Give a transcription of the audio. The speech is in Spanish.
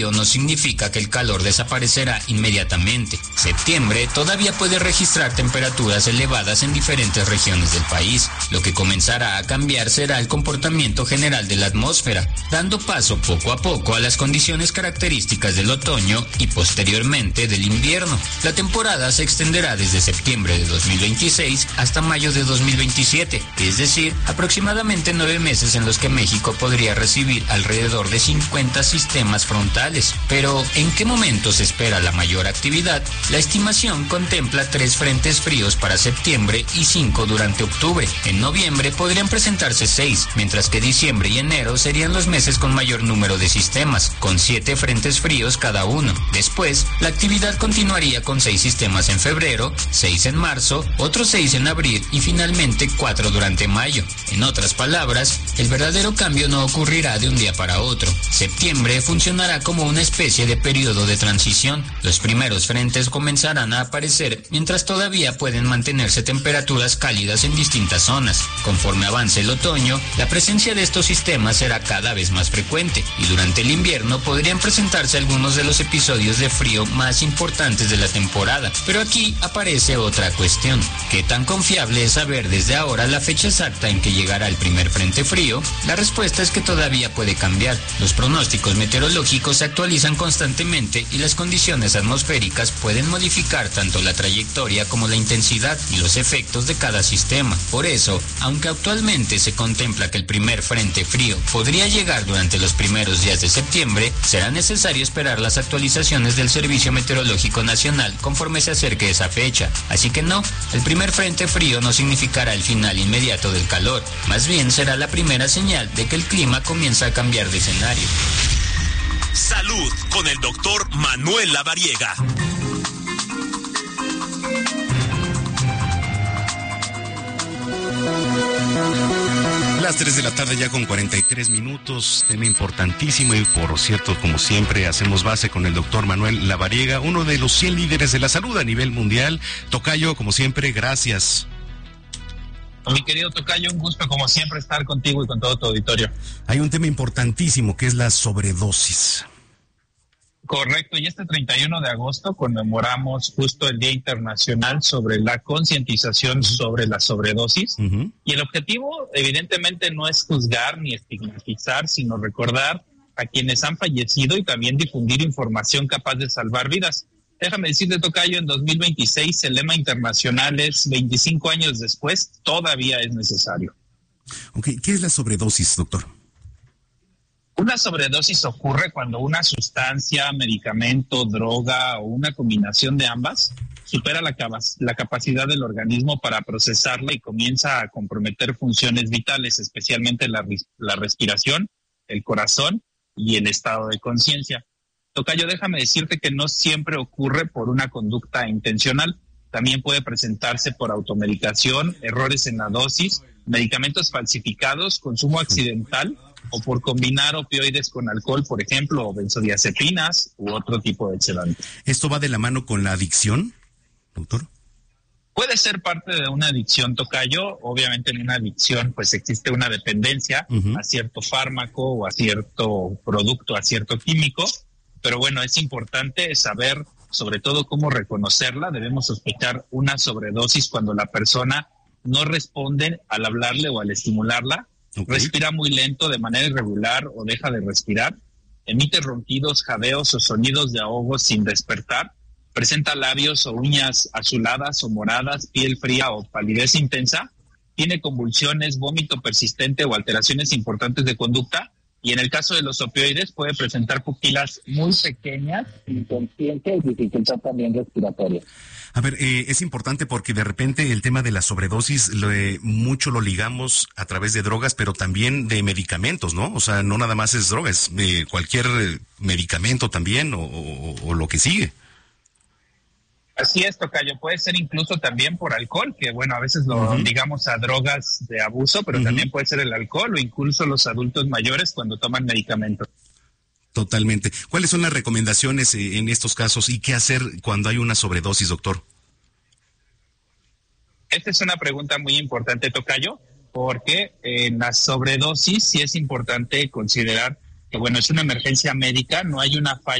no significa que el calor desaparecerá inmediatamente. Septiembre todavía puede registrar temperaturas elevadas en diferentes regiones del país. Lo que comenzará a cambiar será el comportamiento general de la atmósfera, dando paso poco a poco a las condiciones características del otoño y posteriormente del invierno. La temporada se extenderá desde septiembre de 2026 hasta mayo de 2027, es decir, aproximadamente 9 meses en los que México podría recibir alrededor de 50 sistemas frontales. Pero, ¿en qué momento se espera la mayor actividad? La estimación contempla 3 frentes fríos para septiembre y 5 durante octubre. En noviembre podrían presentarse 6, mientras que diciembre y enero serían los meses con mayor número de sistemas, con 7 frentes fríos cada uno. Después, la actividad continuaría con 6 sistemas en febrero, 6 en marzo, otros 6 en abril y finalmente 4 durante mayo. En otras palabras, el verdadero cambio no ocurrirá de un día para otro. Septiembre funcionará como una especie de periodo de transición. Los primeros frentes comenzarán a aparecer mientras todavía pueden mantenerse temperaturas cálidas en distintas zonas. Conforme avance el otoño, la presencia de estos sistemas será cada vez más frecuente y durante el invierno podrían presentarse algunos de los episodios de frío más importantes de la temporada. Pero aquí aparece otra cuestión. ¿Qué tan confiable es saber desde ahora la fecha exacta en que llegará el primer frente frío? La respuesta es que todavía puede cambiar. Los pronósticos meteorológicos se actualizan constantemente y las condiciones atmosféricas pueden modificar tanto la trayectoria como la intensidad y los efectos de cada sistema. Por eso, aunque actualmente se contempla que el primer frente frío podría llegar durante los primeros días de septiembre, será necesario esperar las actualizaciones del Servicio Meteorológico Nacional conforme se acerque esa fecha. Así que no, el primer frente frío no significará el final inmediato del calor, más bien será la primera señal de que el clima comienza a cambiar de escenario. Salud con el doctor Manuel Lavariega. Las 3 de la tarde ya con 43 minutos, tema importantísimo y por cierto, como siempre, hacemos base con el doctor Manuel Lavariega, uno de los 100 líderes de la salud a nivel mundial. Tocayo, como siempre, gracias. Mi querido Tocayo, un gusto como siempre estar contigo y con todo tu auditorio. Hay un tema importantísimo que es la sobredosis. Correcto, y este 31 de agosto conmemoramos justo el Día Internacional sobre la concientización sobre la sobredosis. Y el objetivo evidentemente no es juzgar ni estigmatizar, sino recordar a quienes han fallecido y también difundir información capaz de salvar vidas. Déjame decirte, Tocayo, en 2026 el lema internacional es 25 años después, todavía es necesario. Ok, ¿qué es la sobredosis, doctor? Una sobredosis ocurre cuando una sustancia, medicamento, droga o una combinación de ambas supera la capacidad del organismo para procesarla y comienza a comprometer funciones vitales, especialmente la respiración, el corazón y el estado de conciencia. Tocayo, déjame decirte que no siempre ocurre por una conducta intencional. También puede presentarse por automedicación, errores en la dosis, medicamentos falsificados, consumo accidental o por combinar opioides con alcohol, por ejemplo, o benzodiazepinas u otro tipo de sedante. ¿Esto va de la mano con la adicción, doctor? Puede ser parte de una adicción, Tocayo. Obviamente en una adicción pues existe una dependencia a cierto fármaco o a cierto producto, a cierto químico. Pero bueno, es importante saber sobre todo cómo reconocerla. Debemos sospechar una sobredosis cuando la persona no responde al hablarle o al estimularla, respira muy lento de manera irregular o deja de respirar, emite ronquidos, jadeos o sonidos de ahogo sin despertar, presenta labios o uñas azuladas o moradas, piel fría o palidez intensa, tiene convulsiones, vómito persistente o alteraciones importantes de conducta. Y en el caso de los opioides puede presentar pupilas muy pequeñas, inconsciente y dificultad también respiratoria. A ver, es importante porque de repente el tema de la sobredosis mucho lo ligamos a través de drogas, pero también de medicamentos, ¿no? O sea, no nada más es drogas, cualquier medicamento también o lo que sigue. Así es, Tocayo, puede ser incluso también por alcohol, que bueno, a veces lo ligamos a drogas de abuso, pero también puede ser el alcohol o incluso los adultos mayores cuando toman medicamentos. Totalmente. ¿Cuáles son las recomendaciones en estos casos y qué hacer cuando hay una sobredosis, doctor? Esta es una pregunta muy importante, Tocayo, porque en la sobredosis sí es importante considerar bueno, es una emergencia médica, no hay una falla